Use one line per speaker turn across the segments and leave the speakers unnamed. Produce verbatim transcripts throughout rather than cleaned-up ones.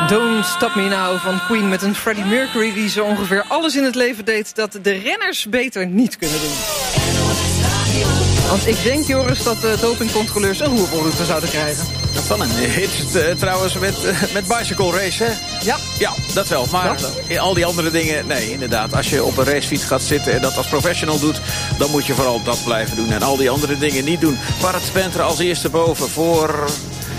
Don't Stop Me Now van Queen met een Freddie Mercury die zo ongeveer alles in het leven deed dat de renners beter niet kunnen doen. Want ik denk, Joris, dat de dopingcontroleurs een roerboelroute zouden krijgen.
Dat is wel een hit uh, trouwens met, uh, met bicycle race, hè?
Ja.
Ja, dat wel. Maar in al die andere dingen, nee, inderdaad. Als je op een racefiets gaat zitten en dat als professional doet, dan moet je vooral dat blijven doen. En al die andere dingen niet doen. Parret Pentre als eerste boven voor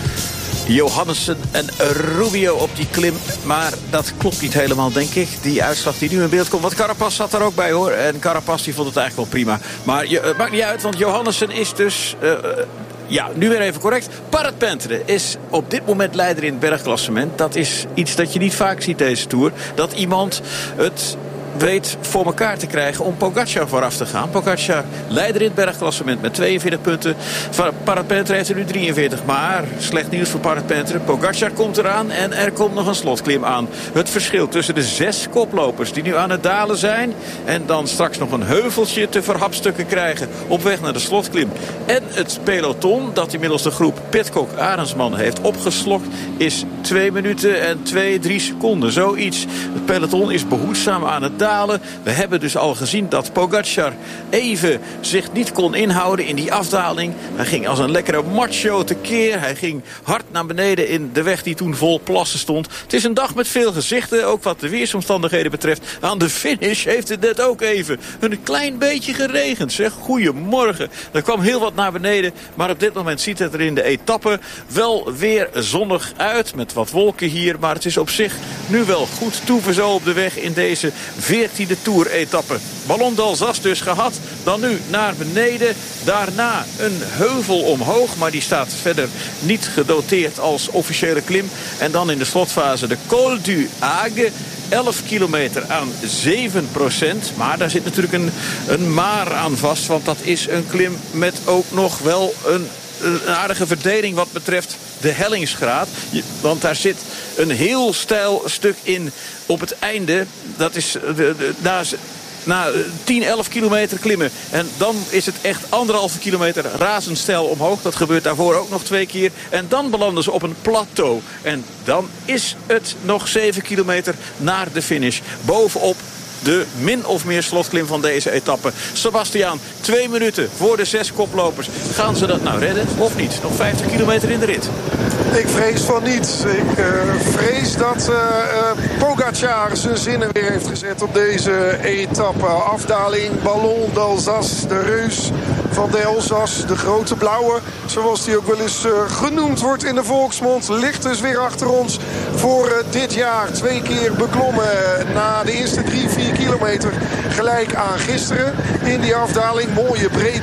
Johannessen en Rubio op die klim. Maar dat klopt niet helemaal, denk ik. Die uitslag die nu in beeld komt. Want Carapaz zat er ook bij, hoor. En Carapaz die vond het eigenlijk wel prima. Maar je, het maakt niet uit, want Johannessen is dus Uh, Ja, nu weer even correct. Parret Pentre is op dit moment leider in het bergklassement. Dat is iets dat je niet vaak ziet deze Tour. Dat iemand het weet voor elkaar te krijgen om Pogacar vooraf te gaan. Pogacar leider in het bergklassement met tweeënveertig punten. Parret Pentre heeft er nu drieënveertig. Maar slecht nieuws voor Parret Pentre. Pogacar komt eraan en er komt nog een slotklim aan. Het verschil tussen de zes koplopers die nu aan het dalen zijn en dan straks nog een heuveltje te verhapstukken krijgen op weg naar de slotklim. En het peloton dat inmiddels de groep Pidcock Arendsman heeft opgeslokt is twee minuten en twee, drie seconden. Zoiets. Het peloton is behoedzaam aan het dalen. We hebben dus al gezien dat Pogacar even zich niet kon inhouden in die afdaling. Hij ging als een lekkere macho tekeer. Hij ging hard naar beneden in de weg die toen vol plassen stond. Het is een dag met veel gezichten, ook wat de weersomstandigheden betreft. Aan de finish heeft het net ook even een klein beetje geregend. Zeg, goedemorgen. Er kwam heel wat naar beneden, maar op dit moment ziet het er in de etappe wel weer zonnig uit. Met wat wolken hier, maar het is op zich nu wel goed toeven zo op de weg in deze veertiende Tour-etappe. Ballon d'Alsace dus gehad. Dan nu naar beneden. Daarna een heuvel omhoog. Maar die staat verder niet gedoteerd als officiële klim. En dan in de slotfase de Col du Hague. elf kilometer aan zeven procent. Maar daar zit natuurlijk een, een maar aan vast. Want dat is een klim met ook nog wel een een aardige verdeling wat betreft de hellingsgraad. Want daar zit een heel steil stuk in op het einde. Dat is de, de, na, na tien, elf kilometer klimmen. En dan is het echt anderhalve kilometer razendsteil omhoog. Dat gebeurt daarvoor ook nog twee keer. En dan belanden ze op een plateau. En dan is het nog zeven kilometer naar de finish. Bovenop de min of meer slotklim van deze etappe. Sebastiaan, twee minuten voor de zes koplopers. Gaan ze dat nou redden of niet? Nog vijftig kilometer in de rit.
Ik vrees van niet. Ik uh, vrees dat uh, uh, Pogacar zijn zinnen weer heeft gezet op deze etappe. Afdaling, Ballon d'Alsace, de reus van de Elzas, de grote blauwe. Zoals die ook wel eens uh, genoemd wordt in de volksmond. Ligt dus weer achter ons voor uh, dit jaar. Twee keer beklommen na de eerste drie, vier kilometer. Gelijk aan gisteren in die afdaling. Mooie brede